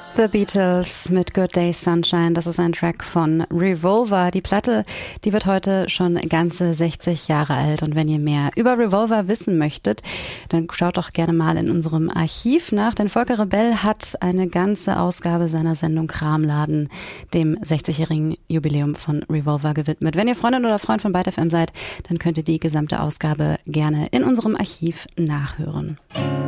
The Beatles mit Good Day Sunshine, das ist ein Track von Revolver. Die Platte, die wird heute schon ganze 60 Jahre alt und wenn ihr mehr über Revolver wissen möchtet, dann schaut doch gerne mal in unserem Archiv nach, denn Volker Rebell hat eine ganze Ausgabe seiner Sendung Kramladen dem 60-jährigen Jubiläum von Revolver gewidmet. Wenn ihr Freundin oder Freund von Byte FM seid, dann könnt ihr die gesamte Ausgabe gerne in unserem Archiv nachhören.